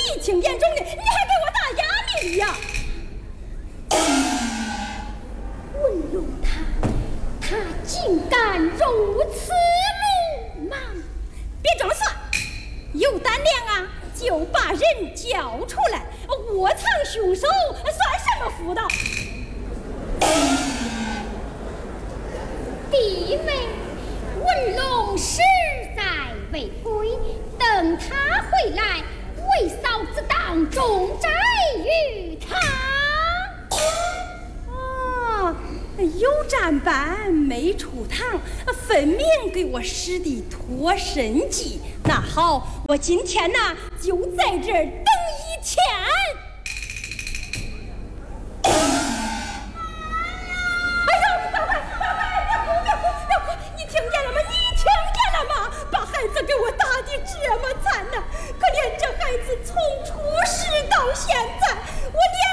义情严重的，你还给我打哑谜呀？ 文龙他竟敢如此鲁莽！ 别装蒜，有胆量啊，就把人交出来！窝藏凶手算什么妇道？ 弟妹，文龙实在未归，等他回来，为嫂子当重债于他。 有战班没出堂，分明给我使的脱身计。那好，我今天呢就在这儿等一天。哎呦，大快，别哭！你听见了吗？你听见了吗？把孩子给我打的这么惨呢，可怜这孩子从出世到现在，我连